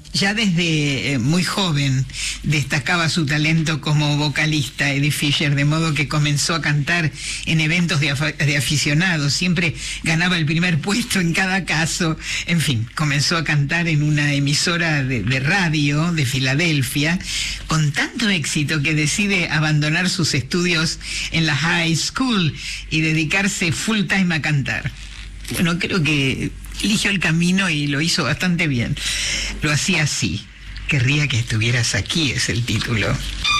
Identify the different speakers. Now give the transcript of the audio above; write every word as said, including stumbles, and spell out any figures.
Speaker 1: Ya desde eh, muy joven destacaba su talento como vocalista Eddie Fisher, de modo que comenzó a cantar en eventos de, af- de aficionados, siempre ganaba el primer puesto en cada caso. En fin, comenzó a cantar en una emisora de, de radio de Filadelfia, con tanto éxito que decide abandonar sus estudios en la high school y dedicarse full time a cantar. Bueno, creo que eligió el camino y lo hizo bastante bien. Lo hacía así. Querría que estuvieras aquí, es el título.